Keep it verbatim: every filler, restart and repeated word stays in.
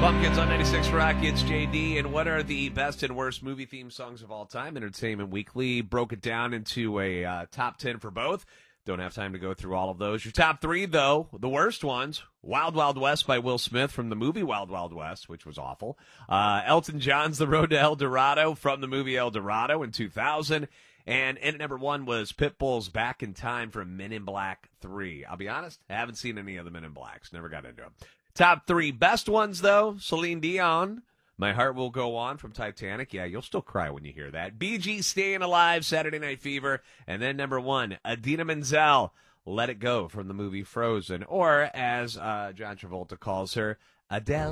Pumpkins on ninety-six Rock. It's J D. And what are the best and worst movie theme songs of all time? Entertainment Weekly broke it down into a uh, top ten for both. Don't have time to go through all of those. Your top three, though, the worst ones: Wild Wild West by Will Smith from the movie Wild Wild West, which was awful. Uh, Elton John's The Road to El Dorado from the movie El Dorado in two thousand. And in at number one was Pitbull's Back in Time from Men in Black three. I'll be honest, I haven't seen any of the Men in Blacks. Never got into them. Top three best ones, though: Celine Dion, My Heart Will Go On from Titanic. Yeah, you'll still cry when you hear that. Bee Gees, Staying Alive, Saturday Night Fever. And then number one, Idina Menzel, Let It Go from the movie Frozen. Or, as uh, John Travolta calls her, Adele.